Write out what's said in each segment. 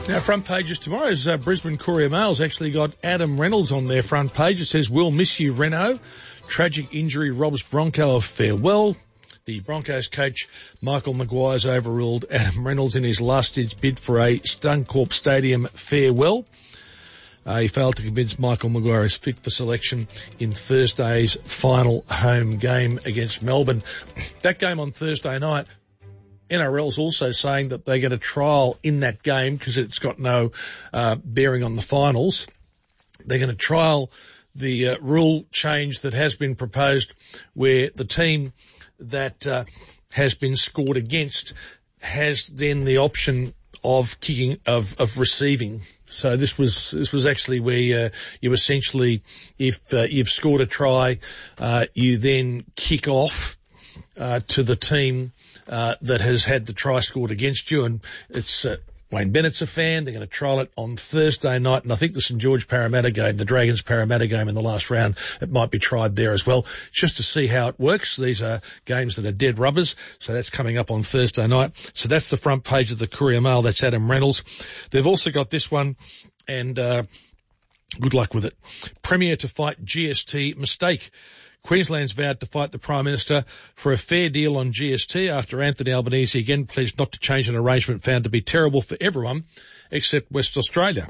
Now, front pages tomorrow's Brisbane Courier Mail's actually got Adam Reynolds on their front page. It says, "We'll miss you, Renault. Tragic injury robs Bronco of farewell." The Broncos coach, Michael Maguire's overruled Adam Reynolds in his last-ditch bid for a Suncorp Stadium farewell. He failed to convince Michael Maguire is fit for selection in Thursday's final home game against Melbourne. That game on Thursday night, NRL's also saying that they get a trial in that game because it's got no bearing on the finals. They're going to trial the rule change that has been proposed where the team that has been scored against has then the option of kicking, of receiving. So this was actually where you essentially, if you've scored a try, you then kick off to the team that has had the try scored against you, and it's Wayne Bennett's a fan. They're going to trial it on Thursday night, and I think the St George Parramatta game, the Dragons Parramatta game in the last round, it might be tried there as well, just to see how it works. These are games that are dead rubbers, so that's coming up on Thursday night. So that's the front page of the Courier Mail. That's Adam Reynolds. They've also got this one, and good luck with it. Premier to fight GST mistake. Queensland's vowed to fight the Prime Minister for a fair deal on GST after Anthony Albanese again pledged not to change an arrangement found to be terrible for everyone except West Australia.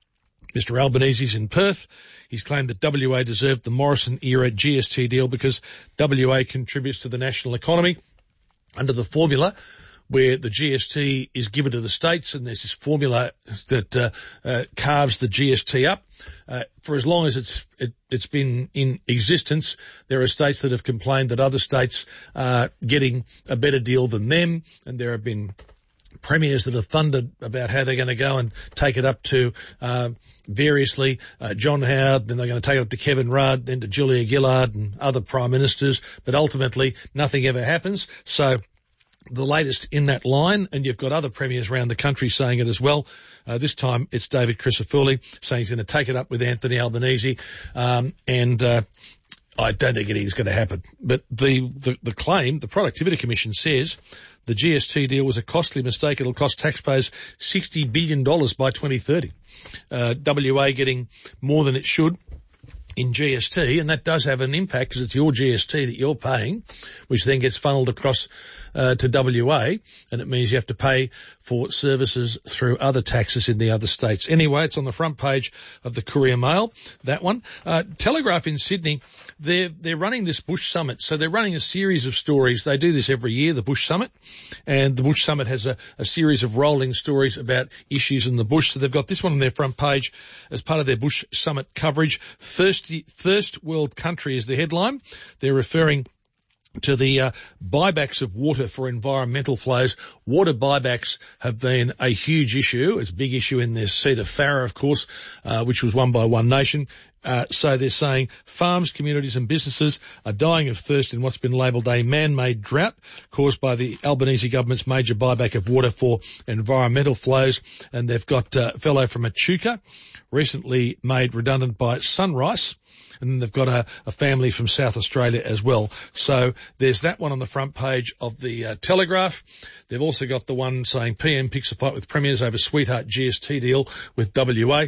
Mr Albanese's in Perth. He's claimed that WA deserved the Morrison-era GST deal because WA contributes to the national economy under the formula where the GST is given to the states, and there's this formula that carves the GST up. For as long as it's been in existence, there are states that have complained that other states are getting a better deal than them, and there have been premiers that have thundered about how they're going to go and take it up to variously John Howard, then they're going to take it up to Kevin Rudd, then to Julia Gillard and other prime ministers, but ultimately nothing ever happens. So the latest in that line, and you've got other premiers around the country saying it as well. This time it's David Crisafulli saying he's going to take it up with Anthony Albanese, and I don't think anything's going to happen. But the claim, the Productivity Commission says the GST deal was a costly mistake. It'll cost taxpayers $60 billion by 2030. WA getting more than it should in GST, and that does have an impact because it's your GST that you're paying, which then gets funneled across to WA, and it means you have to pay for services through other taxes in the other states. Anyway, it's on the front page of the Courier Mail, that one. Telegraph in Sydney, they're running this Bush Summit, so they're running a series of stories. They do this every year, the Bush Summit, and the Bush Summit has a series of rolling stories about issues in the bush. So they've got this one on their front page as part of their Bush Summit coverage. First world country is the headline. They're referring to the buybacks of water for environmental flows. Water buybacks have been a huge issue. It's a big issue in their seat of Farrer, of course, which was won by One Nation. So they're saying farms, communities and businesses are dying of thirst in what's been labelled a man-made drought caused by the Albanese government's major buyback of water for environmental flows. And they've got a fellow from Echuca, recently made redundant by Sunrise. And then they've got a family from South Australia as well. So there's that one on the front page of the Telegraph. They've also got the one saying PM picks a fight with premiers over sweetheart GST deal with WA.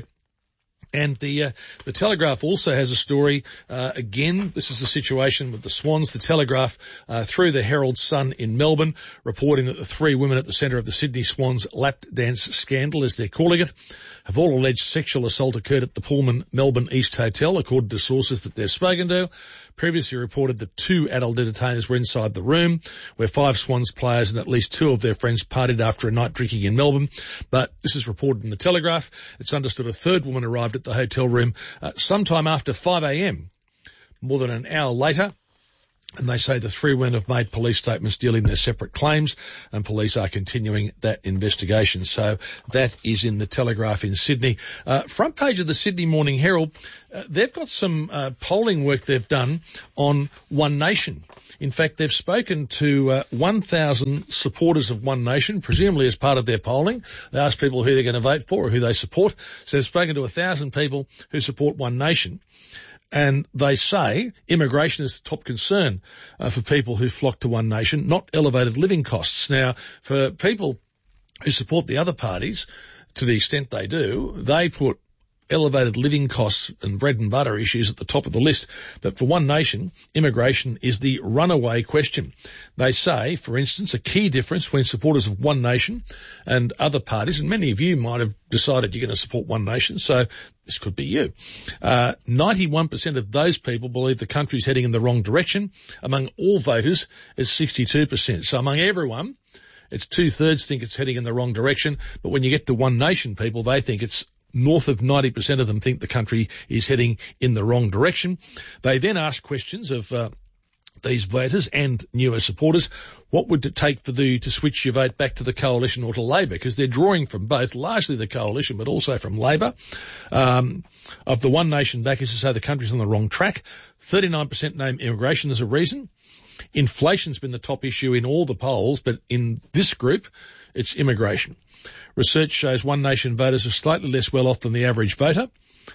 And the Telegraph also has a story, again, this is the situation with the Swans. The Telegraph, through the Herald Sun in Melbourne, reporting that the three women at the centre of the Sydney Swans lap dance scandal, as they're calling it, have all alleged sexual assault occurred at the Pullman Melbourne East Hotel, according to sources that they've spoken to. Previously reported that 2 adult entertainers were inside the room, where 5 Swans players and at least 2 of their friends partied after a night drinking in Melbourne. But this is reported in the Telegraph. It's understood a third woman arrived at the hotel room sometime after 5 a.m, more than an hour later. And they say the 3 women have made police statements dealing their separate claims, and police are continuing that investigation. So that is in the Telegraph in Sydney. Front page of the Sydney Morning Herald, they've got some polling work they've done on One Nation. In fact, they've spoken to 1,000 supporters of One Nation, presumably as part of their polling. They asked people who they're going to vote for or who they support. So they've spoken to 1,000 people who support One Nation. And they say immigration is the top concern for people who flock to One Nation, not elevated living costs. Now, for people who support the other parties, to the extent they do, they put elevated living costs and bread and butter issues at the top of the list. But for One Nation, immigration is the runaway question. They say, for instance, a key difference between supporters of One Nation and other parties, and many of you might have decided you're going to support One Nation, so this could be you. 91% of those people believe the country's heading in the wrong direction. Among all voters, it's 62%. So among everyone, it's 2/3 think it's heading in the wrong direction, but when you get to One Nation people, they think it's north of 90% of them think the country is heading in the wrong direction. They then ask questions of these voters and newer supporters. What would it take for you to switch your vote back to the Coalition or to Labor? Because they're drawing from both, largely the Coalition, but also from Labor. Of the One Nation backers who say the country's on the wrong track, 39% name immigration as a reason. Inflation's been the top issue in all the polls, but in this group, it's immigration. Research shows One Nation voters are slightly less well off than the average voter.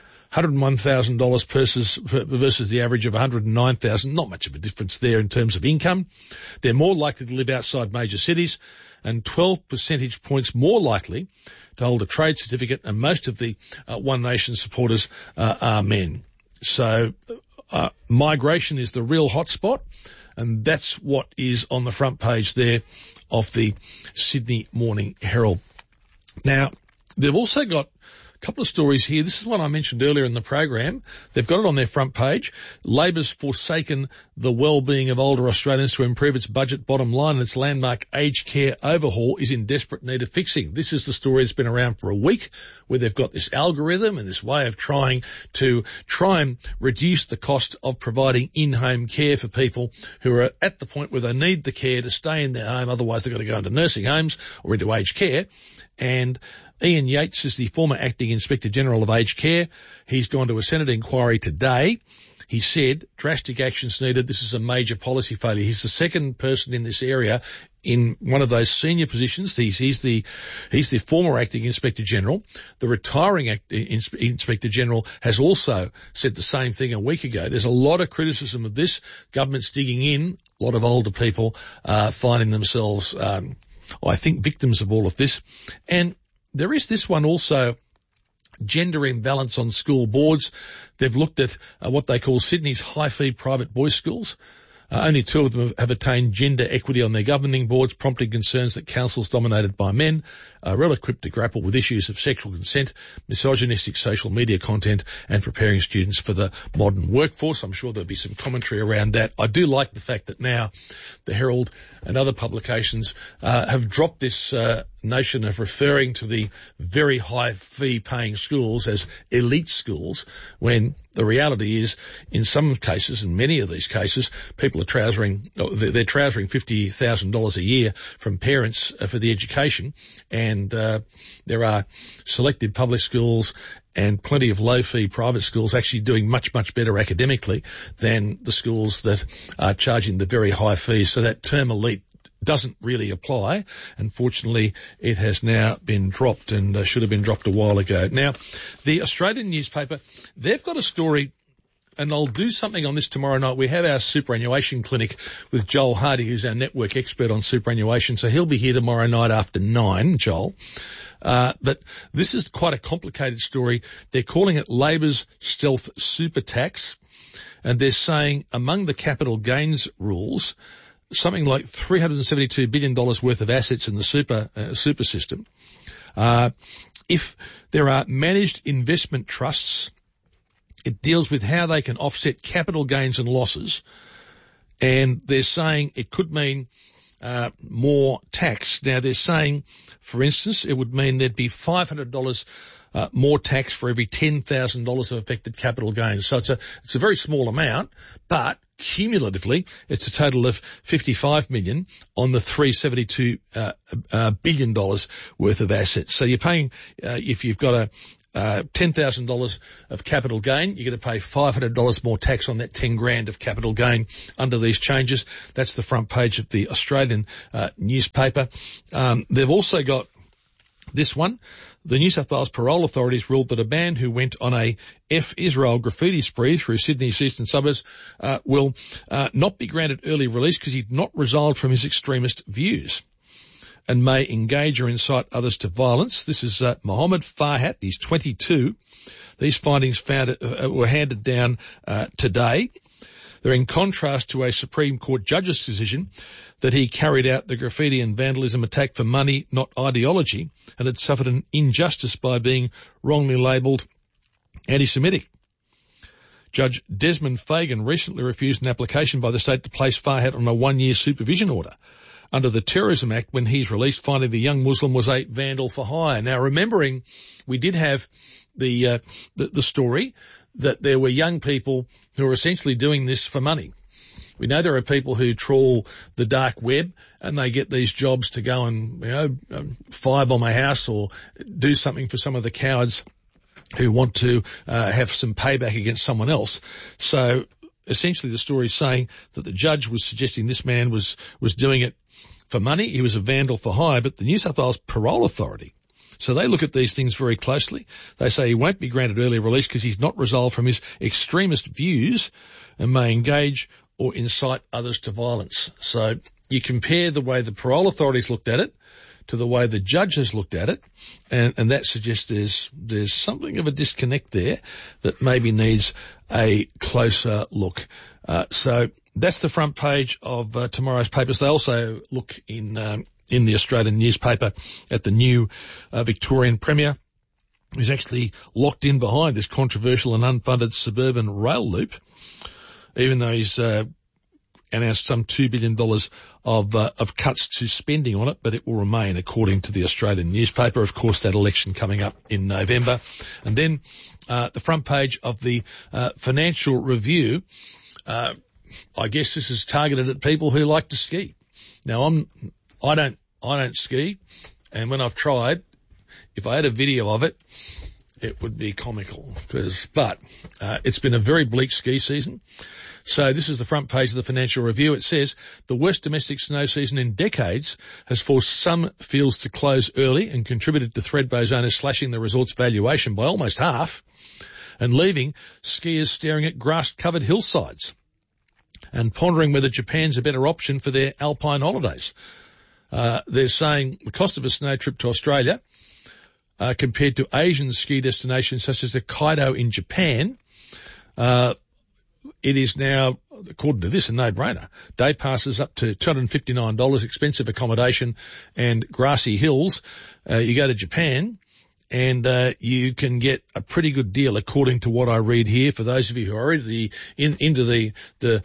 $101,000 versus the average of $109,000. Not much of a difference there in terms of income. They're more likely to live outside major cities and 12 percentage points more likely to hold a trade certificate, and most of the One Nation supporters are men. So migration is the real hotspot, and that's what is on the front page there of the Sydney Morning Herald. Now, they've also got a couple of stories here. This is one I mentioned earlier in the program. They've got it on their front page. Labor's forsaken the well-being of older Australians to improve its budget bottom line, and its landmark aged care overhaul is in desperate need of fixing. This is the story that's been around for a week, where they've got this algorithm and this way of trying and reduce the cost of providing in-home care for people who are at the point where they need the care to stay in their home. Otherwise, they've got to go into nursing homes or into aged care. And Ian Yates is the former acting Inspector General of Aged Care. He's gone to a Senate inquiry today. He said drastic actions needed. This is a major policy failure. He's the second person in this area in one of those senior positions. He's the former acting Inspector General. The retiring Inspector General has also said the same thing a week ago. There's a lot of criticism of this. Government's digging in. A lot of older people finding themselves, I think, victims of all of this. And there is this one also, gender imbalance on school boards. They've looked at what they call Sydney's high-fee private boys' schools. Only 2 of them have attained gender equity on their governing boards, prompting concerns that councils dominated by men are well equipped to grapple with issues of sexual consent, misogynistic social media content, and preparing students for the modern workforce. I'm sure there'll be some commentary around that. I do like the fact that now the Herald and other publications have dropped this notion of referring to the very high fee paying schools as elite schools, when the reality is, in some cases, in many of these cases, people are they're trousering $50,000 a year from parents for the education, and there are selected public schools and plenty of low-fee private schools actually doing much, much better academically than the schools that are charging the very high fees. So that term elite doesn't really apply. Unfortunately, it has now been dropped and should have been dropped a while ago. Now, the Australian newspaper, they've got a story, and I'll do something on this tomorrow night. We have our superannuation clinic with Joel Hardy, who's our network expert on superannuation. So he'll be here tomorrow night after 9, Joel. But this is quite a complicated story. They're calling it Labor's stealth super tax, and they're saying among the capital gains rules, something like $372 billion worth of assets in the super system. If there are managed investment trusts, it deals with how they can offset capital gains and losses. And they're saying it could mean more tax. Now, they're saying, for instance, it would mean there'd be $500 more tax for every $10,000 of affected capital gains. So it's a very small amount, but cumulatively, it's a total of $55 million on the $372 billion worth of assets. So you're paying, if you've got a $10,000 of capital gain, you're going to pay $500 more tax on that 10 grand of capital gain under these changes. That's the front page of the Australian newspaper. They've also got this one. The New South Wales parole authorities ruled that a man who went on a F Israel graffiti spree through Sydney's eastern suburbs will not be granted early release because he'd not resiled from his extremist views. and may engage or incite others to violence. This is Mohammed Farhat. He's 22. These findings were handed down today. They're in contrast to a Supreme Court judge's decision that he carried out the graffiti and vandalism attack for money, not ideology, and had suffered an injustice by being wrongly labelled anti-Semitic. Judge Desmond Fagan recently refused an application by the state to place Farhat on a 1-year supervision order under the Terrorism Act when he's released, finding the young Muslim was a vandal for hire. Now, remembering we did have the story that there were young people who were essentially doing this for money. We know there are people who trawl the dark web and they get these jobs to go and, firebomb a house or do something for some of the cowards who want to have some payback against someone else. So essentially the story is saying that the judge was suggesting this man was doing it for money. He was a vandal for hire, but the New South Wales Parole Authority, so they look at these things very closely. They say he won't be granted early release because he's not resolved from his extremist views and may engage or incite others to violence. So you compare the way the parole authorities looked at it to the way the judge has looked at it, and that suggests there's something of a disconnect there that maybe needs a closer look. So that's the front page of tomorrow's papers. They also look in the Australian newspaper at the new Victorian Premier, who's actually locked in behind this controversial and unfunded suburban rail loop, even though he's announced some $2 billion of cuts to spending on it, but it will remain, according to the Australian newspaper. Of course, that election coming up in November. And then the front page of the Financial Review, I guess this is targeted at people who like to ski. Now, I don't ski, and when I've tried, if I had a video of it, it would be comical. But it's been a very bleak ski season. So this is the front page of the Financial Review. It says the worst domestic snow season in decades has forced some fields to close early and contributed to Thredbo's owners slashing the resort's valuation by almost half and leaving skiers staring at grass-covered hillsides and pondering whether Japan's a better option for their alpine holidays. They're saying the cost of a snow trip to Australia, compared to Asian ski destinations such as Hokkaido in Japan, it is now, according to this, a no-brainer. Day passes up to $259, expensive accommodation and grassy hills. You go to Japan and you can get a pretty good deal, according to what I read here. For those of you who are already into the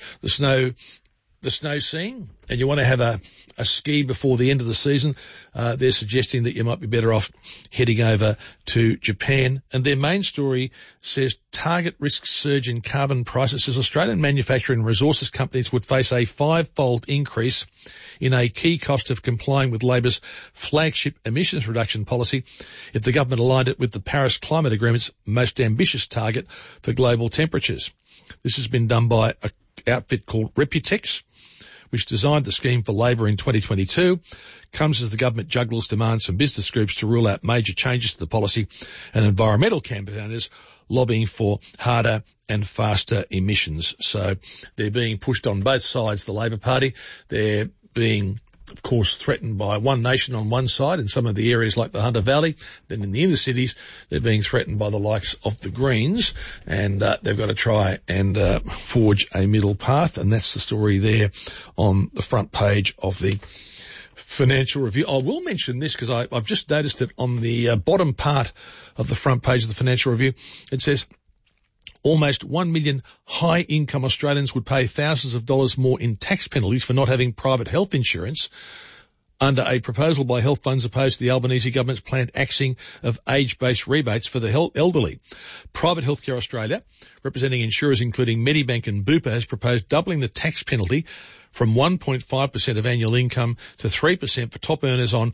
snow scene and you want to have a ski before the end of the season, they're suggesting that you might be better off heading over to Japan. And their main story says target risk surge in carbon prices as Australian manufacturing and resources companies would face a 5-fold increase in a key cost of complying with Labor's flagship emissions reduction policy if the government aligned it with the Paris Climate Agreement's most ambitious target for global temperatures. This has been done by an outfit called Reputex, which designed the scheme for Labor in 2022, comes as the government juggles demands from business groups to rule out major changes to the policy and environmental campaigners lobbying for harder and faster emissions. So they're being pushed on both sides, the Labor Party. They're being, of course, threatened by One Nation on one side in some of the areas like the Hunter Valley. Then in the inner cities, they're being threatened by the likes of the Greens, and they've got to try and forge a middle path, and that's the story there on the front page of the Financial Review. I will mention this because I've just noticed it on the bottom part of the front page of the Financial Review. It says almost 1 million high-income Australians would pay thousands of dollars more in tax penalties for not having private health insurance under a proposal by health funds opposed to the Albanese government's planned axing of age-based rebates for the elderly. Private Healthcare Australia, representing insurers including Medibank and Bupa, has proposed doubling the tax penalty from 1.5% of annual income to 3% for top earners on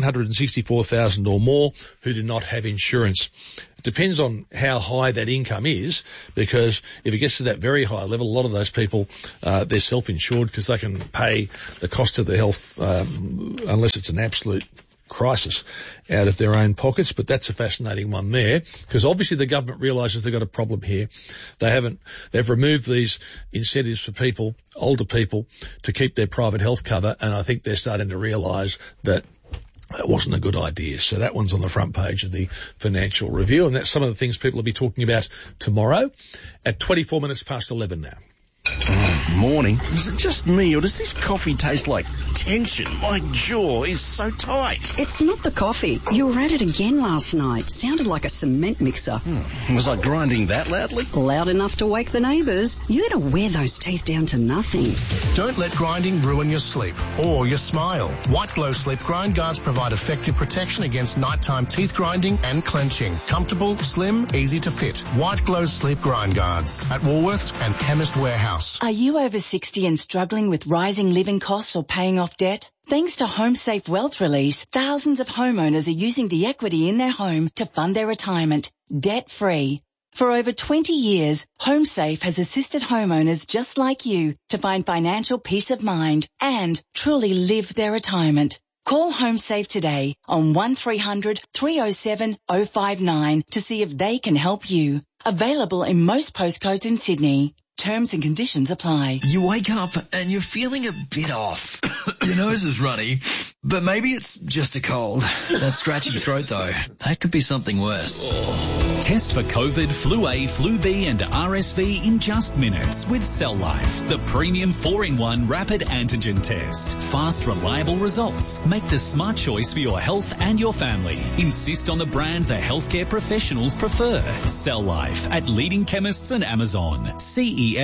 $164,000 or more who do not have insurance. It depends on how high that income is, because if it gets to that very high level, a lot of those people, they're self-insured because they can pay the cost of their health, unless it's an absolute crisis, out of their own pockets. But that's a fascinating one there, because obviously the government realises they've got a problem here. They've removed these incentives for people, older people, to keep their private health cover, and I think they're starting to realise that That wasn't a good idea. So that one's on the front page of the Financial Review, and that's some of the things people will be talking about tomorrow at 24 minutes past 11 now. Morning. Is it just me, or does this coffee taste like tension? My jaw is so tight. It's not the coffee. You were at it again last night. Sounded like a cement mixer. Was I grinding that loudly? Loud enough to wake the neighbours. You gotta wear those teeth down to nothing. Don't let grinding ruin your sleep or your smile. White Glow Sleep Grind Guards provide effective protection against nighttime teeth grinding and clenching. Comfortable, slim, easy to fit. White Glow Sleep Grind Guards at Woolworths and Chemist Warehouse. Are you over 60 and struggling with rising living costs or paying off debt? Thanks to HomeSafe Wealth Release, thousands of homeowners are using the equity in their home to fund their retirement, debt-free. For over 20 years, HomeSafe has assisted homeowners just like you to find financial peace of mind and truly live their retirement. Call HomeSafe today on 1300 307 059 to see if they can help you. Available in most postcodes in Sydney. Terms and conditions apply. You wake up and you're feeling a bit off. Your nose is runny, but maybe it's just a cold. That scratchy throat though, that could be something worse. Test for COVID, Flu A, Flu B and RSV in just minutes with Cell Life, the premium 4-in-1 rapid antigen test. Fast, reliable results. Make the smart choice for your health and your family. Insist on the brand the healthcare professionals prefer. Cell Life at leading chemists and Amazon. CELLIFE.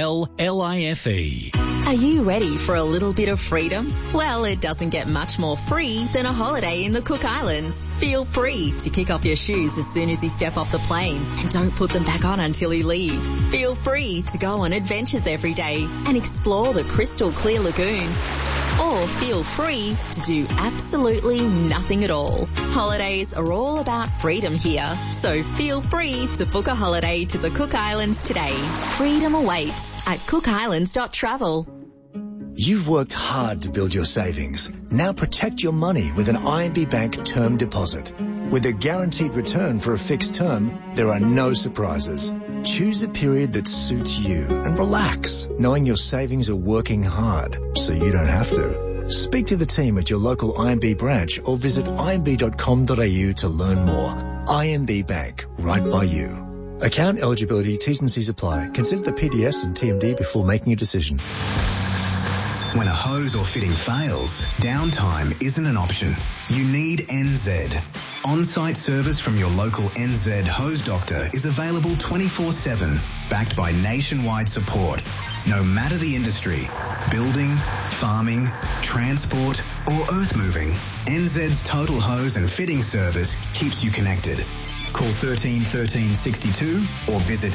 Are you ready for a little bit of freedom? Well, it doesn't get much more free than a holiday in the Cook Islands. Feel free to kick off your shoes as soon as you step off the plane and don't put them back on until you leave. Feel free to go on adventures every day and explore the crystal clear lagoon. Or feel free to do absolutely nothing at all. Holidays are all about freedom here, so feel free to book a holiday to the Cook Islands today. Freedom awaits at cookislands.travel. You've worked hard to build your savings. Now protect your money with an IMB Bank term deposit. With a guaranteed return for a fixed term, there are no surprises. Choose a period that suits you and relax, knowing your savings are working hard, so you don't have to. Speak to the team at your local IMB branch or visit imb.com.au to learn more. IMB Bank, right by you. Account eligibility, T's and C's apply. Consider the PDS and TMD before making a decision. When a hose or fitting fails, downtime isn't an option. You need NZ. On-site service from your local NZ hose doctor is available 24/7, backed by nationwide support. No matter the industry, building, farming, transport or earth moving, NZ's total hose and fitting service keeps you connected. Call 13 13 62 or visit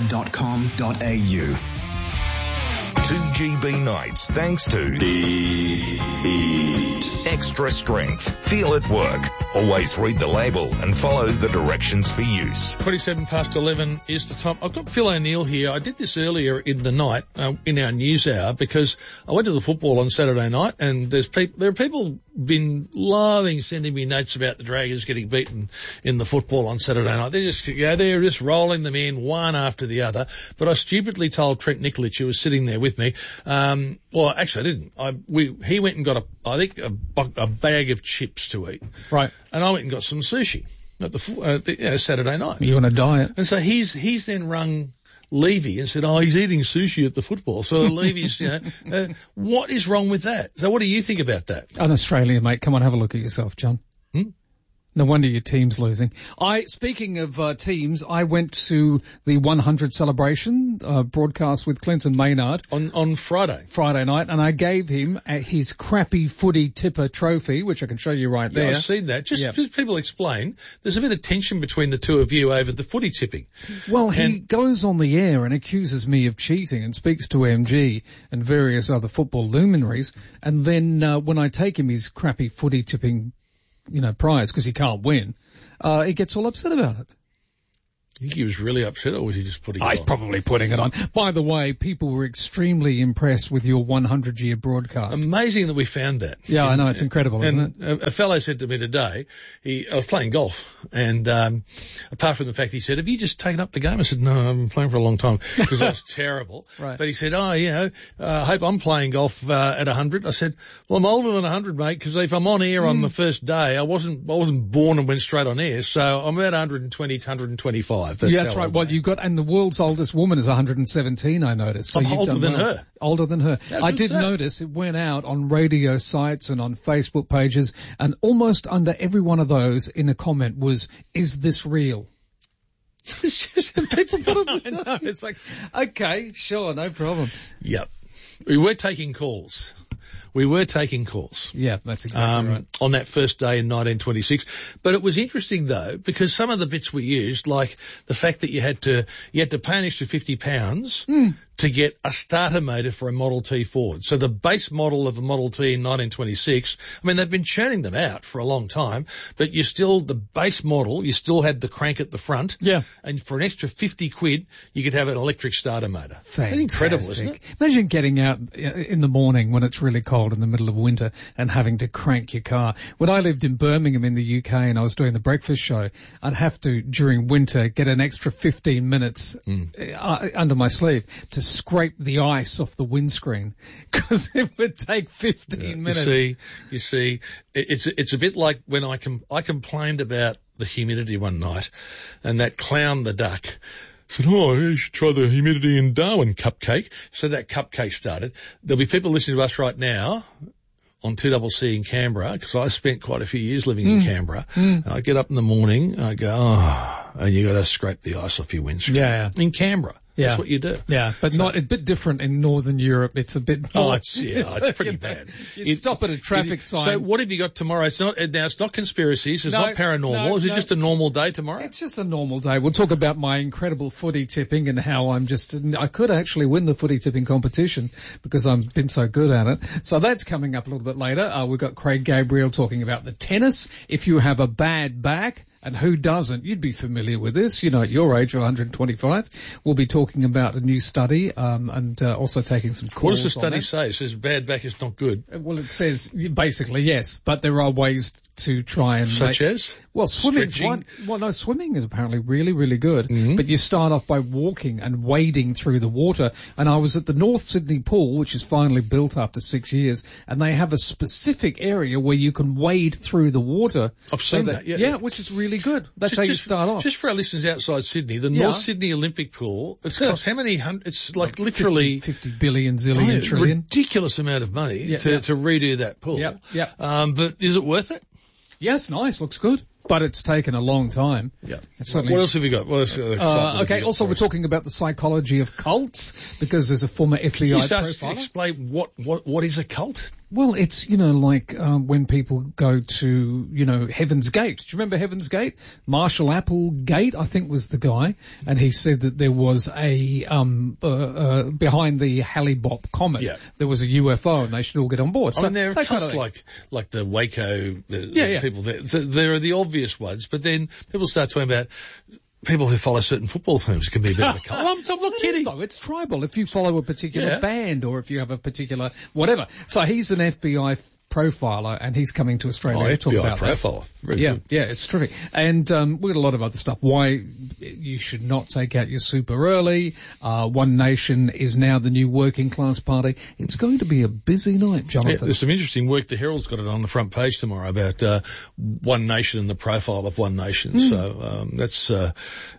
nz.com.au. 2GB nights thanks to Heat. Extra strength. Feel it work. Always read the label and follow the directions for use. 27 past 11 is the time. I've got Phil O'Neill here. I did this earlier in the night in our news hour because I went to the football on Saturday night and there are people been loving sending me notes about the Dragons getting beaten in the football on Saturday night. They're just rolling them in one after the other. But I stupidly told Trent Nikolic, who was sitting there with me, well, actually I didn't. He went and got a bag of chips to eat. Right. And I went and got some sushi at the Saturday night. You on a diet? And so he's then rung Levy and said, he's eating sushi at the football. So Levy's, what is wrong with that? So what do you think about that? An Australian, mate. Come on, have a look at yourself, John. No wonder your team's losing. Speaking of teams, I went to the 100 celebration broadcast with Clinton Maynard on Friday night, and I gave him his crappy footy tipper trophy, which I can show you right there. I've seen that. Just people explain. There's a bit of tension between the two of you over the footy tipping. Well, he goes on the air and accuses me of cheating and speaks to MG and various other football luminaries, and then when I take him his crappy footy tipping prize because he can't win, he gets all upset about it. You think he was really upset, or was he just putting it on? He's probably putting it on. By the way, people were extremely impressed with your 100-year broadcast. Amazing that we found that. Yeah, I know, it's incredible, isn't it? A fellow said to me today, I was playing golf, and apart from the fact he said, have you just taken up the game? I said, no, I've been playing for a long time, because I was terrible. Right. But he said, I hope I'm playing golf at 100. I said, well, I'm older than 100, mate, because if I'm on air on the first day, I wasn't born and went straight on air, so I'm about 120 to 125. That's right. Well, and the world's oldest woman is 117, I noticed. So I'm older than her. Older than her. Yeah, I did notice it went out on radio sites and on Facebook pages, and almost under every one of those in a comment was, is this real? People put it on. It's like, okay, sure, no problem. Yep. We were taking calls. Yeah, that's exactly right. On that first day in 1926. But it was interesting though, because some of the bits we used, like the fact that you had to pay an extra £50 to get a starter motor for a Model T Ford. So the base model of the Model T in 1926, I mean, they've been churning them out for a long time, but the base model, you still had the crank at the front. Yeah. And for an extra £50, you could have an electric starter motor. Fantastic. Incredible, isn't it? Imagine getting out in the morning when it's really cold in the middle of winter and having to crank your car. When I lived in Birmingham in the UK and I was doing the breakfast show, I'd have to, during winter, get an extra 15 minutes under my sleeve to scrape the ice off the windscreen, because it would take 15 minutes. You see, it's a bit like when I complained about the humidity one night, and that clown the duck said, you should try the humidity in Darwin cupcake. So that cupcake started. There'll be people listening to us right now on 2CC in Canberra, because I spent quite a few years living in Canberra. I get up in the morning, I go, and you got to scrape the ice off your windscreen. Yeah. In Canberra. Yeah. That's what you do. Yeah, but not a bit different in Northern Europe. It's a bit more. It's pretty bad. You stop at a traffic sign. So what have you got tomorrow? It's not conspiracies. It's not paranormal. Is it just a normal day tomorrow? It's just a normal day. We'll talk about my incredible footy tipping and how I could actually win the footy tipping competition because I've been so good at it. So that's coming up a little bit later. We've got Craig Gabriel talking about the tennis. If you have a bad back, and who doesn't? You'd be familiar with this. At your age, 125. We'll be talking about a new study, and also taking some calls. What does the study say? It says bad back is not good. Well, it says basically yes, but there are ways to try and swimming's one. Well, no, swimming is apparently really, really good. But you start off by walking and wading through the water. And I was at the North Sydney pool, which is finally built after 6 years, and they have a specific area where you can wade through the water. I've seen that. Yeah, which is really good. That's how you start off. Just for our listeners outside Sydney, the North Sydney Olympic pool, it's cost how many hundred? It's like literally 50 billion, zillion, trillion. Ridiculous amount of money to redo that pool. Yeah. But is it worth it? Yes, nice, looks good. But it's taken a long time. Yeah. What else have you got? Okay, also we're talking about the psychology of cults, because there's a former FBI profiler. Explain what is a cult? Well, it's, like when people go to, Heaven's Gate. Do you remember Heaven's Gate? Marshall Applegate, I think, was the guy. And he said that there was a, behind the Hale-Bopp comet, there was a UFO and they should all get on board. So there are cults like the Waco, people there. There are the obvious ones, but then people start talking about people who follow certain football teams can be a bit of a cult. I'm not kidding. Though. It's tribal. If you follow a particular band or if you have a particular whatever. So he's an FBI profiler, and he's coming to Australia to talk about profiler. that. Yeah, it's terrific. And we've got a lot of other stuff. Why you should not take out your super early. One Nation is now the new working class party. It's going to be a busy night, Jonathan. Yeah, there's some interesting work. The Herald's got it on the front page tomorrow about One Nation and the profile of One Nation. So that's and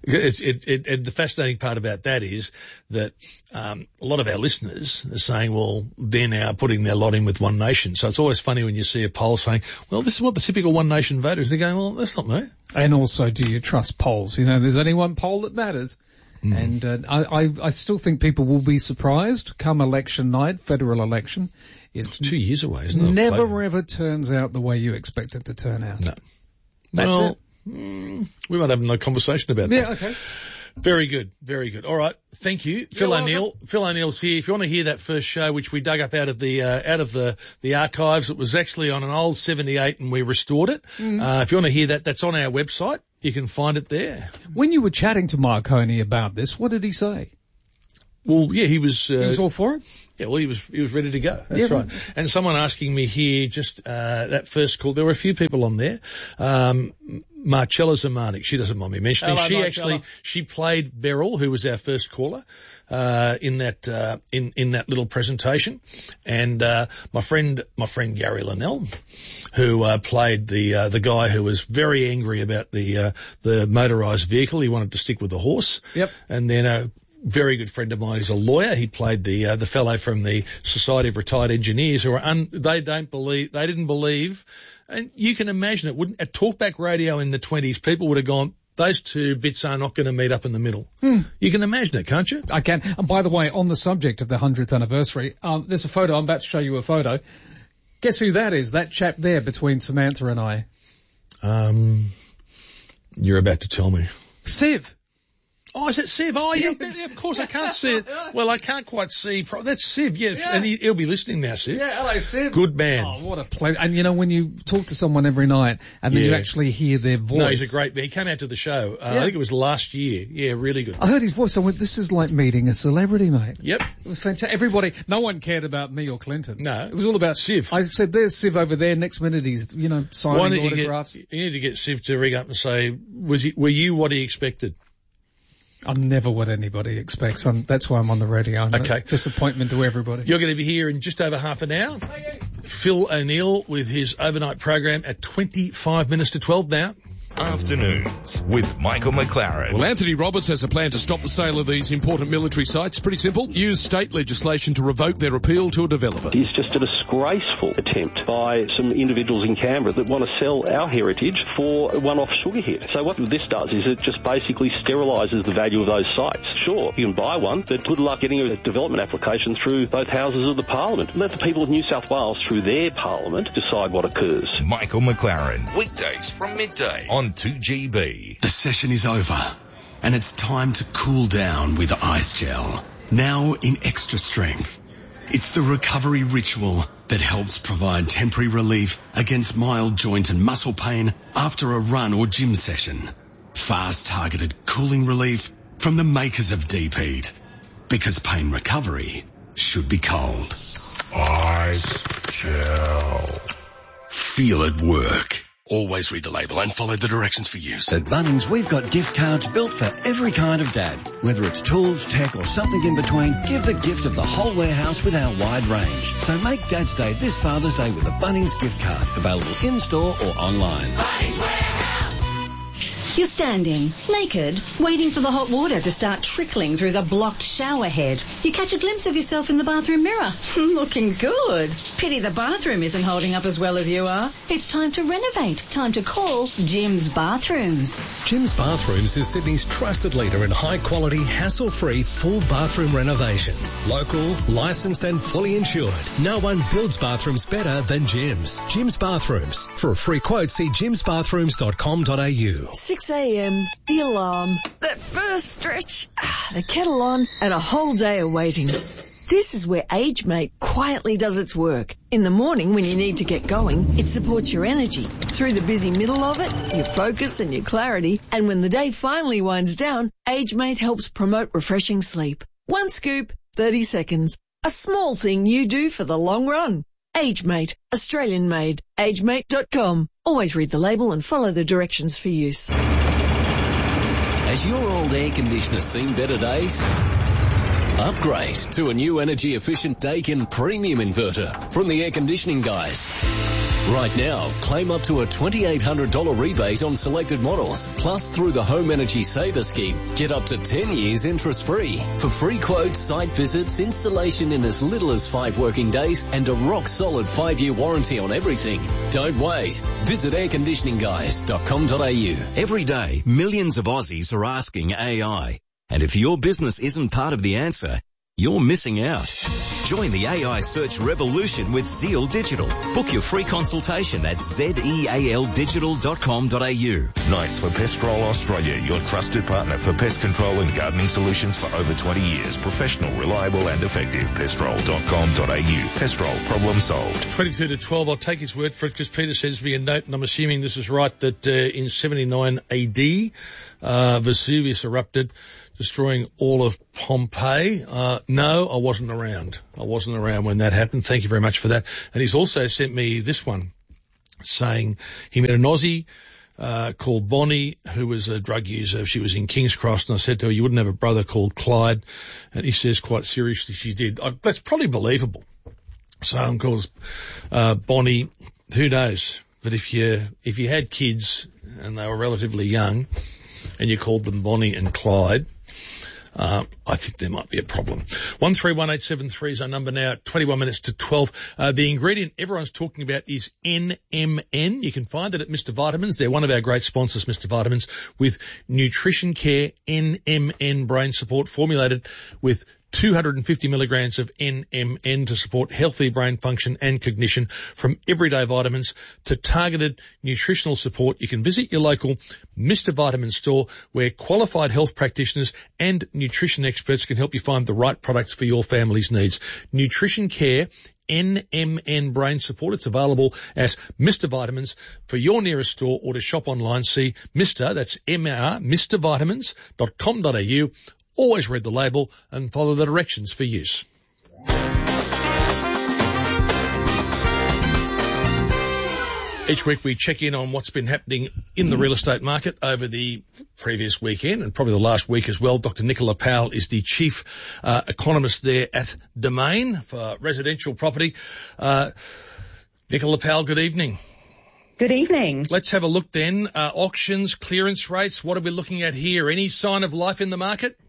the fascinating part about that is that a lot of our listeners are saying, well, they're now putting their lot in with One Nation. So it's always funny when you see a poll saying, well, this is what the typical One Nation voter is. They're going, well, that's not me. And also, do you trust polls? There's only one poll that matters. And I still think people will be surprised come election night, federal election. It's 2 years away, isn't it? Never ever turns out the way you expect it to turn out. No. That's it. We might have a conversation about that. Yeah, okay. Very good. Very good. All right. Thank you. Phil O'Neill. Phil O'Neill's here. If you want to hear that first show, which we dug up out of the archives, it was actually on an old 78 and we restored it. If you want to hear that, that's on our website. You can find it there. When you were chatting to Marconi about this, what did he say? Well, yeah, he was all for it? Yeah, well, he was ready to go. That's right. And someone asking me here, just, that first call, there were a few people on there. Marcella Zamanik, she doesn't mind me mentioning. Hello, she played Beryl, who was our first caller, in that little presentation. And, my friend Gary Linnell, who, played the guy who was very angry about the motorised vehicle. He wanted to stick with the horse. Yep. And then, very good friend of mine is a lawyer. He played the fellow from the Society of Retired Engineers who they didn't believe, and you can imagine it at talkback radio in the 20s, people would have gone, those two bits are not going to meet up in the middle. You can imagine it, can't you? I can. And by the way, on the subject of the 100th anniversary, there's a photo. I'm about to show you a photo. Guess who that is? That chap there between Samantha and I. You're about to tell me. Siv. Oh, is it Siv? Oh, yeah, of course I can't see it. Well, I can't quite see. That's Siv, yes. Yeah. And he'll be listening now, Siv. Yeah, hello, Siv. Good man. Oh, what a pleasure. And you know, when you talk to someone every night and then you actually hear their voice. No, he's a great man. He came out to the show. I think it was last year. Yeah, really good. I heard his voice. I went, this is like meeting a celebrity, mate. Yep. It was fantastic. Everybody, no one cared about me or Clinton. No. It was all about Siv. I said, there's Siv over there. Next minute he's, signing autographs. You need to get Siv to ring up and say, were you what he expected? I'm never what anybody expects. That's why I'm on the radio. Okay. Disappointment to everybody. You're going to be here in just over half an hour. Okay. Phil O'Neill with his overnight program at 25 minutes to 12 now. Afternoons with Michael McLaren. Well, Anthony Roberts has a plan to stop the sale of these important military sites. Pretty simple. Use state legislation to revoke their appeal to a developer. It's just a disgraceful attempt by some individuals in Canberra that want to sell our heritage for a one-off sugar hit. So what this does is it just basically sterilises the value of those sites. Sure, you can buy one, but good luck getting a development application through both houses of the Parliament. Let the people of New South Wales, through their Parliament, decide what occurs. Michael McLaren, weekdays from midday on 2GB. The session is over, and it's time to cool down with Ice Gel. Now in extra strength. It's the recovery ritual that helps provide temporary relief against mild joint and muscle pain after a run or gym session. Fast targeted cooling relief from the makers of Deep Heat. Because pain recovery should be cold. Ice Gel. Feel it work. Always read the label and follow the directions for use. At Bunnings, we've got gift cards built for every kind of dad. Whether it's tools, tech or something in between, give the gift of the whole warehouse with our wide range. So make Dad's Day this Father's Day with a Bunnings gift card. Available in-store or online. Bunnings Warehouse. You're standing, naked, waiting for the hot water to start trickling through the blocked shower head. You catch a glimpse of yourself in the bathroom mirror. Looking good. Pity the bathroom isn't holding up as well as you are. It's time to renovate. Time to call Jim's Bathrooms. Jim's Bathrooms is Sydney's trusted leader in high-quality, hassle-free, full bathroom renovations. Local, licensed and fully insured. No one builds bathrooms better than Jim's. Jim's Bathrooms. For a free quote, see jimsbathrooms.com.au. 6 a.m, the alarm, that first stretch, the kettle on, and a whole day of waiting. This is where AgeMate quietly does its work. In the morning when you need to get going, it supports your energy. Through the busy middle of it, your focus and your clarity. And when the day finally winds down, AgeMate helps promote refreshing sleep. One scoop, 30 seconds. A small thing you do for the long run. AgeMate, Australian made. AgeMate.com. Always read the label and follow the directions for use. Has your old air conditioner seen better days? Upgrade to a new energy-efficient Daikin premium inverter from the air conditioning guys. Right now, claim up to a $2,800 rebate on selected models. Plus, through the Home Energy Saver Scheme, get up to 10 years interest-free. For free quotes, site visits, installation in as little as 5 working days, and a rock-solid 5-year warranty on everything. Don't wait. Visit airconditioningguys.com.au. Every day, millions of Aussies are asking AI. And if your business isn't part of the answer, you're missing out. Join the AI search revolution with Zeal Digital. Book your free consultation at zealdigital.com.au. Knights for Pestrol Australia, your trusted partner for pest control and gardening solutions for over 20 years. Professional, reliable and effective. Pestrol.com.au. Pestrol, problem solved. 22 to 12, I'll take his word for it because Peter sends me a note, and I'm assuming this is right, that in 79 AD, Vesuvius erupted, destroying all of Pompeii. No, I wasn't around. I wasn't around when that happened. Thank you very much for that. And he's also sent me this one, saying he met an Aussie called Bonnie, who was a drug user. She was in King's Cross, and I said to her, you wouldn't have a brother called Clyde. And he says quite seriously she did. That's probably believable. So, of course, Bonnie, who knows? But if you had kids and they were relatively young and you called them Bonnie and Clyde, I think there might be a problem. 131873 is our number now, 21 minutes to 12. The ingredient everyone's talking about is NMN. You can find it at Mr. Vitamins. They're one of our great sponsors, Mr. Vitamins, with Nutrition Care NMN brain support, formulated with 250 milligrams of NMN to support healthy brain function and cognition. From everyday vitamins to targeted nutritional support, you can visit your local Mr. Vitamin store where qualified health practitioners and nutrition experts can help you find the right products for your family's needs. Nutrition Care NMN brain support. It's available as Mr. Vitamins for your nearest store, or to shop online. See Mr. That's MR, MrVitamins.com.au. Always read the label and follow the directions for use. Each week we check in on what's been happening in the real estate market over the previous weekend and probably the last week as well. Dr. Nicola Powell is the chief economist there at Domain for residential property. Nicola Powell, good evening. Good evening. Let's have a look then. Auctions, clearance rates, what are we looking at here? Any sign of life in the market?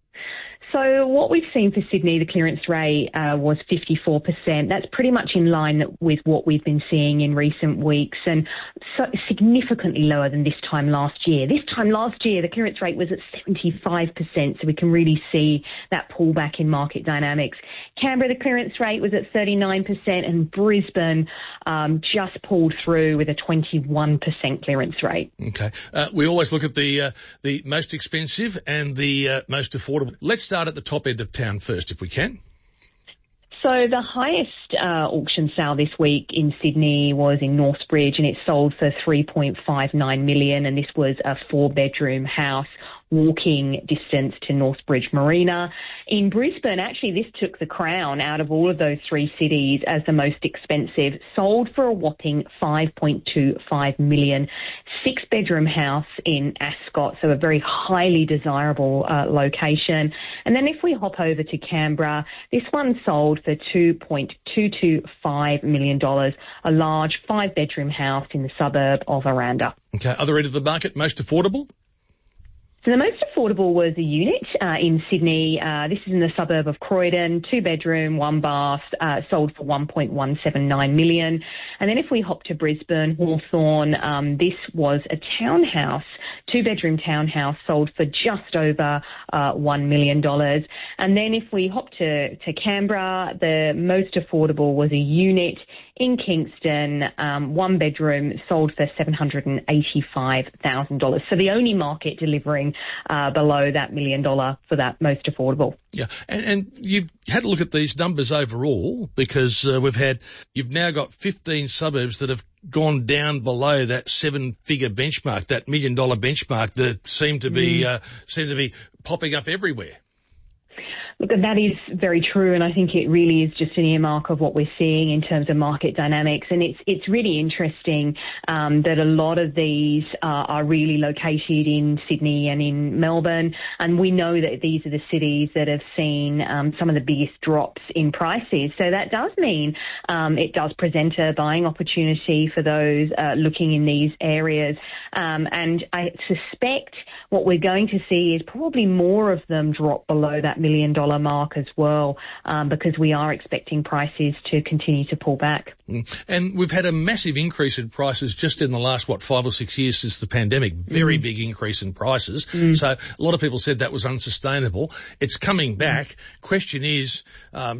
So what we've seen for Sydney, the clearance rate was 54%. That's pretty much in line with what we've been seeing in recent weeks, and so significantly lower than this time last year. This time last year, the clearance rate was at 75%, so we can really see that pullback in market dynamics. Canberra, the clearance rate was at 39%, and Brisbane just pulled through with a 21% clearance rate. Okay. We always look at the most expensive and the most affordable. Let's start at the top end of town first, if we can. So the highest auction sale this week in Sydney was in Northbridge, and it sold for $3.59 million, and this was a 4-bedroom house walking distance to Northbridge Marina. In Brisbane, actually, this took the crown out of all of those three cities as the most expensive, sold for a whopping $5.25 million. 6-bedroom house in Ascot, so a very highly desirable location. And then if we hop over to Canberra, this one sold for $2.225 million, a large 5-bedroom house in the suburb of Aranda. Okay, other end of the market, most affordable? So the most affordable was a unit in Sydney. This is in the suburb of Croydon, 2-bedroom, 1-bath, sold for $1.179 million. And then if we hop to Brisbane, Hawthorn, this was a townhouse, 2-bedroom townhouse, sold for just over $1 million. And then if we hop to Canberra, the most affordable was a unit in Kingston, 1-bedroom, sold for $785,000. So the only market delivering below that $1 million for that most affordable. Yeah, and you've had a look at these numbers overall because you've now got 15 suburbs that have gone down below that 7-figure benchmark, that $1 million benchmark that seem to be popping up everywhere. Look, that is very true, and I think it really is just an earmark of what we're seeing in terms of market dynamics. And it's really interesting that a lot of these are really located in Sydney and in Melbourne, and we know that these are the cities that have seen some of the biggest drops in prices. So that does mean it does present a buying opportunity for those looking in these areas. And I suspect what we're going to see is probably more of them drop below that $1 million mark as well, because we are expecting prices to continue to pull back. And we've had a massive increase in prices just in the last, 5 or 6 years since the pandemic. Very big increase in prices. So a lot of people said that was unsustainable. It's coming back. Question is,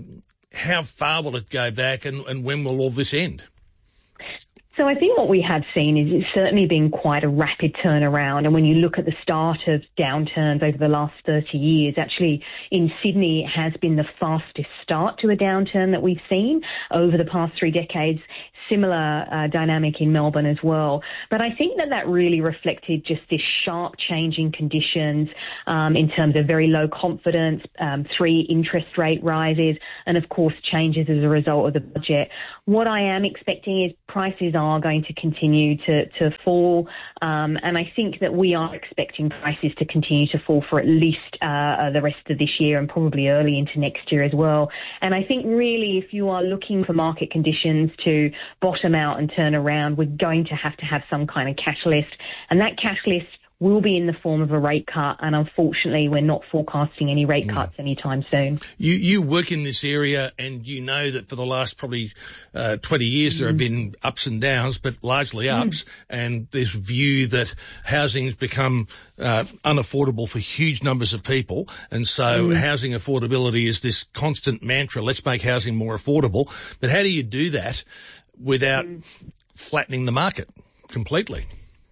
how far will it go back and when will all this end? So I think what we have seen is it's certainly been quite a rapid turnaround. And when you look at the start of downturns over the last 30 years, actually in Sydney it has been the fastest start to a downturn that we've seen over the past 3 decades. Similar dynamic in Melbourne as well. But I think that really reflected just this sharp change in conditions in terms of very low confidence, 3 interest rate rises, and of course changes as a result of the budget. What I am expecting is prices are going to continue to fall, and I think that we are expecting prices to continue to fall for at least the rest of this year and probably early into next year as well. And I think really if you are looking for market conditions to bottom out and turn around, we're going to have some kind of catalyst, and that catalyst will be in the form of a rate cut, and unfortunately we're not forecasting any rate cuts anytime soon. You work in this area and you know that for the last probably 20 years there have been ups and downs, but largely ups, and this view that housing has become unaffordable for huge numbers of people, and so housing affordability is this constant mantra, let's make housing more affordable. But how do you do that without flattening the market completely?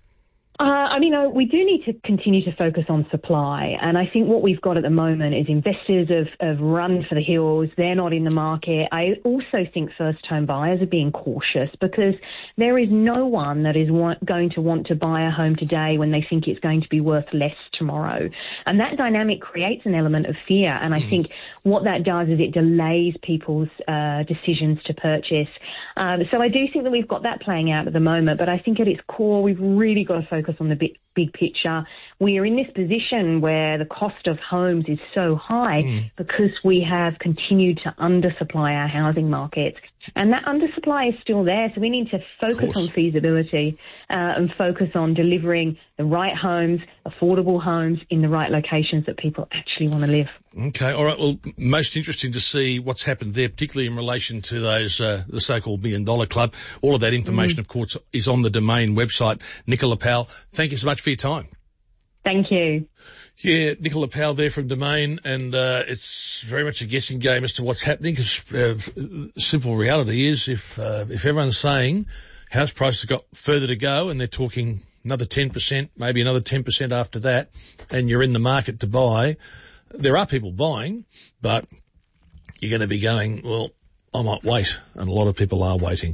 We do need to continue to focus on supply. And I think what we've got at the moment is investors have run for the hills. They're not in the market. I also think first home buyers are being cautious because there is no one that is going to want to buy a home today when they think it's going to be worth less tomorrow. And that dynamic creates an element of fear. And I think what that does is it delays people's decisions to purchase. So I do think that we've got that playing out at the moment. But I think at its core, we've really got to focus on the big picture. We are in this position where the cost of homes is so high because we have continued to undersupply our housing markets. And that undersupply is still there, so we need to focus on feasibility and focus on delivering the right homes, affordable homes in the right locations that people actually want to live. Okay, all right. Well, most interesting to see what's happened there, particularly in relation to those the so-called $1 Million Club. All of that information, of course, is on the Domain website. Nicola Powell, thank you so much for your time. Thank you. Yeah, Nicola Powell there from Domain, and it's very much a guessing game as to what's happening because simple reality is if everyone's saying house prices have got further to go and they're talking another 10%, maybe another 10% after that, and you're in the market to buy, there are people buying, but you're going to be going, well, I might wait, and a lot of people are waiting.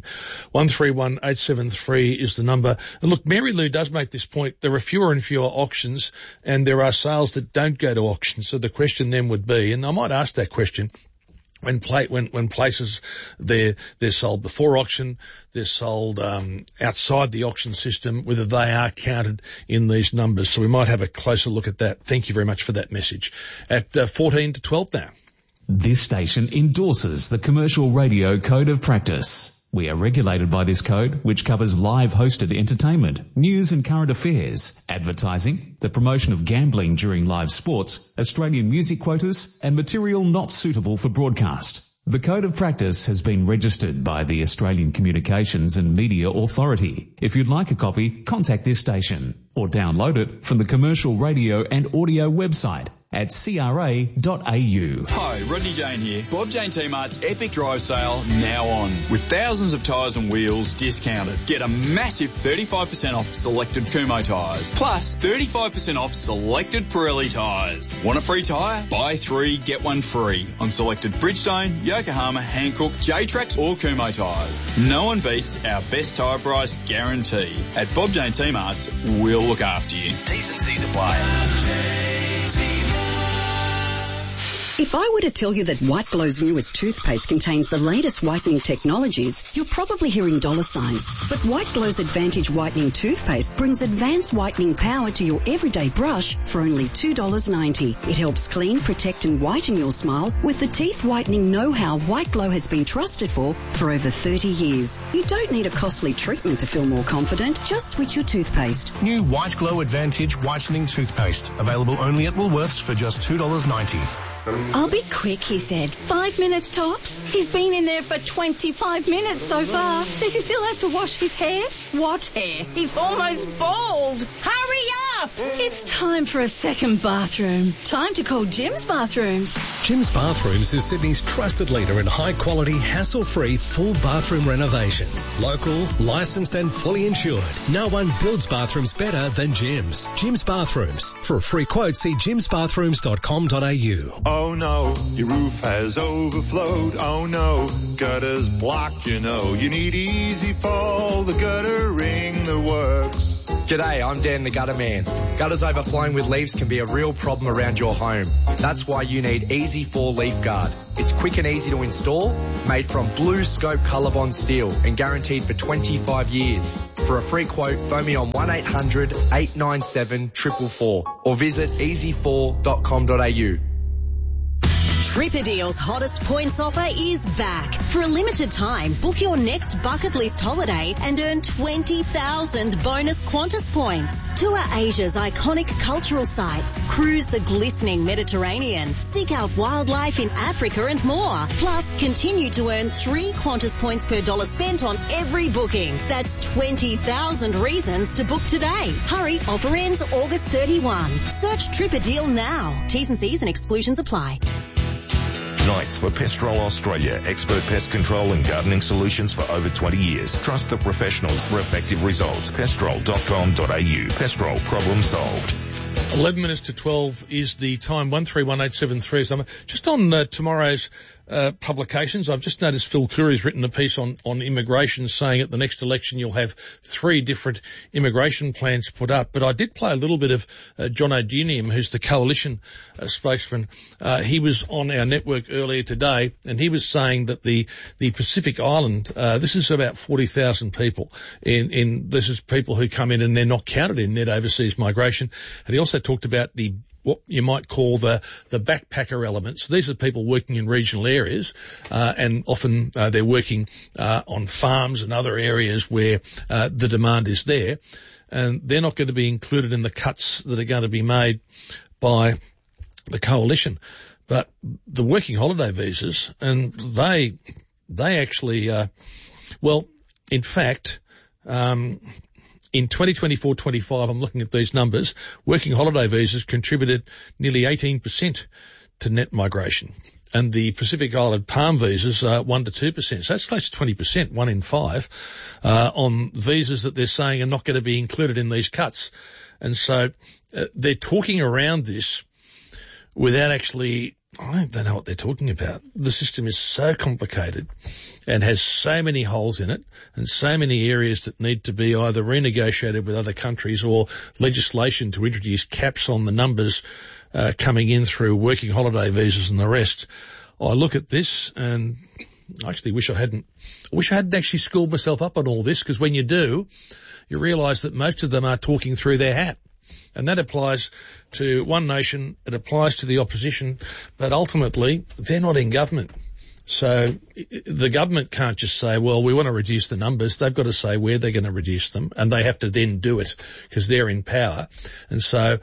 131873 is the number. And look, Mary Lou does make this point. There are fewer and fewer auctions, and there are sales that don't go to auction. So the question then would be, and I might ask that question, when places they're sold before auction, they're sold outside the auction system, whether they are counted in these numbers. So we might have a closer look at that. Thank you very much for that message. At 14 to 12 now. This station endorses the Commercial Radio Code of Practice. We are regulated by this code, which covers live hosted entertainment, news and current affairs, advertising, the promotion of gambling during live sports, Australian music quotas, and material not suitable for broadcast. The Code of Practice has been registered by the Australian Communications and Media Authority. If you'd like a copy, contact this station or download it from the Commercial Radio and Audio website at cra.au. Hi, Rodney Jane here. Bob Jane T-Mart's Epic Drive Sale now on. With thousands of tyres and wheels discounted. Get a massive 35% off selected Kumho tyres. Plus 35% off selected Pirelli tyres. Want a free tyre? Buy 3, get 1 free on selected Bridgestone, Yokohama, Hankook, J-Trax or Kumho tyres. No one beats our best tyre price guarantee. At Bob Jane T-Mart's, we'll look after you. T's and C's apply. If I were to tell you that White Glow's newest toothpaste contains the latest whitening technologies, you're probably hearing dollar signs. But White Glow's Advantage Whitening Toothpaste brings advanced whitening power to your everyday brush for only $2.90. It helps clean, protect and whiten your smile with the teeth whitening know-how White Glow has been trusted for over 30 years. You don't need a costly treatment to feel more confident. Just switch your toothpaste. New White Glow Advantage Whitening Toothpaste. Available only at Woolworths for just $2.90. I'll be quick, he said. 5 minutes tops? He's been in there for 25 minutes so far. Says he still has to wash his hair. What hair? He's almost bald. Hurry up! enough! It's time for a second bathroom. Time to call Jim's Bathrooms. Jim's Bathrooms is Sydney's trusted leader in high-quality, hassle-free, full bathroom renovations. Local, licensed and fully insured. No one builds bathrooms better than Jim's. Jim's Bathrooms. For a free quote, see jimsbathrooms.com.au. Oh no, your roof has overflowed. Oh no, gutter's blocked, you know. You need Easy Fall, the gutter ring that works. G'day, I'm Dan the Gutter Man. Gutters overflowing with leaves can be a real problem around your home. That's why you need Easy Fall Leaf Guard. It's quick and easy to install, made from Blue Scope Colorbond steel and guaranteed for 25 years. For a free quote, phone me on 1800 897 444 or visit easyfall.com.au. Tripadeal's hottest points offer is back. For a limited time, book your next bucket list holiday and earn 20,000 bonus Qantas points. Tour Asia's iconic cultural sites, cruise the glistening Mediterranean, seek out wildlife in Africa and more. Plus, continue to earn 3 Qantas points per dollar spent on every booking. That's 20,000 reasons to book today. Hurry, offer ends August 31. Search Tripadeal now. T's and C's and exclusions apply. Knights for Pestrol Australia, expert pest control and gardening solutions for over 20 years. Trust the professionals for effective results. Pestrol.com.au. Pestrol, problem solved. 11 minutes to 12 is the time. 131873 is number. Just on tomorrow's publications, I've just noticed Phil Curry's written a piece on immigration, saying at the next election you'll have 3 different immigration plans put up. But I did play a little bit of John O'Dinium, who's the coalition spokesman. He was on our network earlier today, and he was saying that the Pacific Island, this is about 40,000 people. This is people who come in and they're not counted in net overseas migration. And he also talked about what you might call the backpacker elements. These are people working in regional areas, and often they're working on farms and other areas where the demand is there, and they're not going to be included in the cuts that are going to be made by the coalition. But the working holiday visas, and they actually, in fact, in 2024-25, I'm looking at these numbers, working holiday visas contributed nearly 18% to net migration. And the Pacific Island Palm visas, 1 to 2%. So that's close to 20%, 1 in 5, on visas that they're saying are not going to be included in these cuts. And so they're talking around this without actually, I don't know what they're talking about. The system is so complicated and has so many holes in it and so many areas that need to be either renegotiated with other countries or legislation to introduce caps on the numbers coming in through working holiday visas and the rest. I look at this and I actually wish I hadn't actually schooled myself up on all this, because when you do, you realise that most of them are talking through their hat. And that applies to One Nation, it applies to the opposition, but ultimately they're not in government. So the government can't just say, well, we want to reduce the numbers. They've got to say where they're going to reduce them, and they have to then do it because they're in power. And so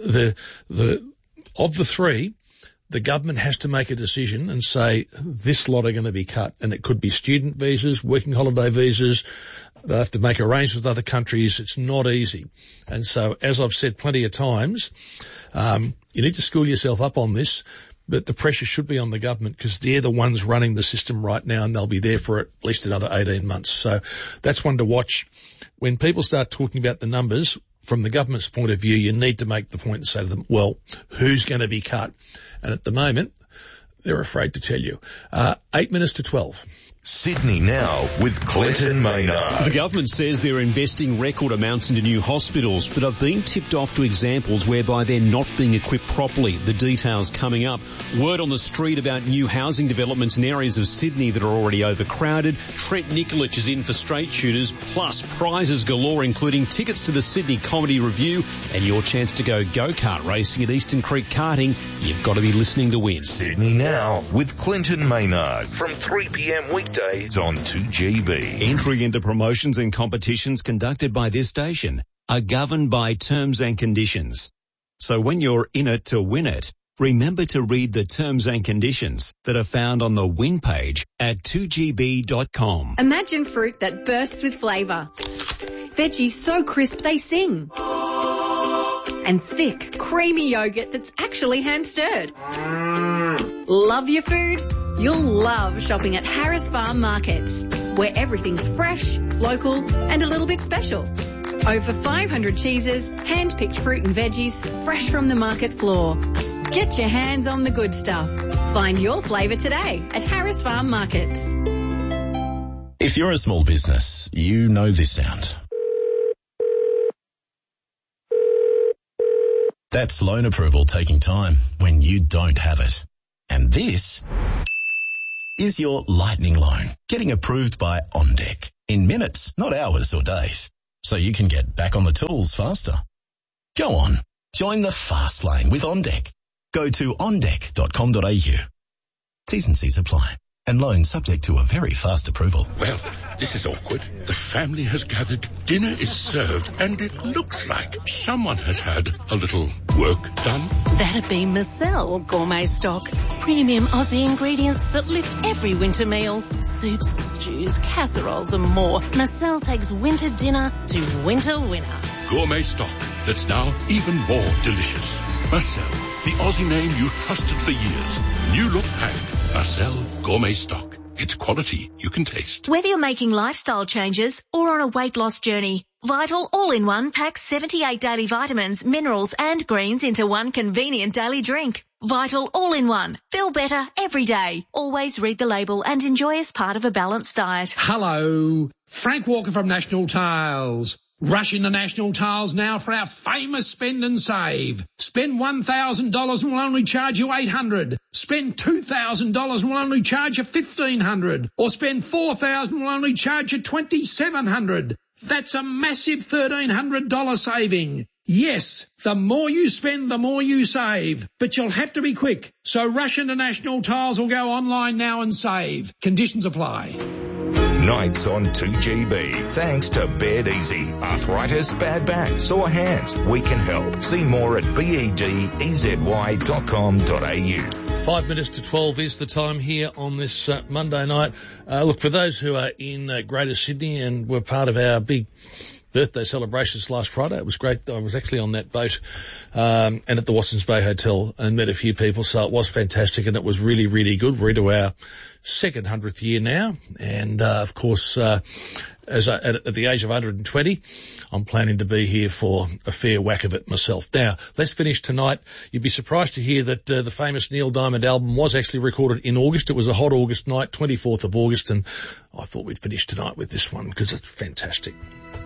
of the 3, the government has to make a decision and say this lot are going to be cut, and it could be student visas, working holiday visas. They have to make arrangements with other countries. It's not easy. And so, as I've said plenty of times, you need to school yourself up on this, but the pressure should be on the government because they're the ones running the system right now, and they'll be there for at least another 18 months. So that's one to watch. When people start talking about the numbers, from the government's point of view, you need to make the point and say to them, well, who's going to be cut? And at the moment, they're afraid to tell you. 8 minutes to 12. Sydney Now with Clinton Maynard. The government says they're investing record amounts into new hospitals, but I've been tipped off to examples whereby they're not being equipped properly. The details coming up. Word on the street about new housing developments in areas of Sydney that are already overcrowded. Trent Nikolic is in for straight shooters, plus prizes galore, including tickets to the Sydney Comedy Review and your chance to go go-kart racing at Eastern Creek Karting. You've got to be listening to win. Sydney Now with Clinton Maynard from 3 p.m. weekdays on 2GB. Entry into promotions and competitions conducted by this station are governed by terms and conditions. So when you're in it to win it, remember to read the terms and conditions that are found on the win page at 2gb.com. Imagine fruit that bursts with flavour. Veggies so crisp they sing. and thick, creamy yogurt that's actually hand-stirred. Love your food? You'll love shopping at Harris Farm Markets, where everything's fresh, local and a little bit special. Over 500 cheeses, hand-picked fruit and veggies, fresh from the market floor. Get your hands on the good stuff. Find your flavour today at Harris Farm Markets. If you're a small business, you know this sound. That's loan approval taking time when you don't have it. And this is your lightning loan getting approved by OnDeck in minutes, not hours or days. So you can get back on the tools faster. Go on, join the fast lane with OnDeck. Go to ondeck.com.au. T's and C's apply. And loan subject to a very fast approval. Well, this is awkward. The family has gathered, dinner is served, and it looks like someone has had a little work done. That'd be Marcel Gourmet Stock. Premium Aussie ingredients that lift every winter meal. Soups, stews, casseroles and more. Marcel takes winter dinner to winter winner. Gourmet Stock that's now even more delicious. Marcel, the Aussie name you trusted for years. New look packed. Marcel Gourmet Stock. It's quality you can taste. Whether you're making lifestyle changes or on a weight loss journey, Vital All-in-One packs 78 daily vitamins, minerals and greens into one convenient daily drink. Vital All-in-One. Feel better every day. Always read the label and enjoy as part of a balanced diet. Hello. Frank Walker from National Tiles. Rush into National Tiles now for our famous spend and save. Spend $1,000 and we'll only charge you $800. Spend $2,000 and we'll only charge you $1,500. Or spend $4,000 and we'll only charge you $2,700. That's a massive $1,300 saving. Yes, the more you spend, the more you save. But you'll have to be quick. So rush into National Tiles or go online now and save. Conditions apply. Nights on 2GB. Thanks to Bed Easy. Arthritis, bad back, sore hands. We can help. See more at bedezy.com.au. 5 minutes to 12 is the time here on this Monday night. Look, for those who are in Greater Sydney and were part of our big birthday celebrations last Friday, it was great. I was actually on that boat and at the Watsons Bay Hotel and met a few people, so it was fantastic and it was really, really good. We're into our second 100th year now, and of course, at the age of 120, I'm planning to be here for a fair whack of it myself. Now, let's finish tonight. You'd be surprised to hear that the famous Neil Diamond album was actually recorded in August. It was a hot August night, 24th of August, and I thought we'd finish tonight with this one because it's fantastic.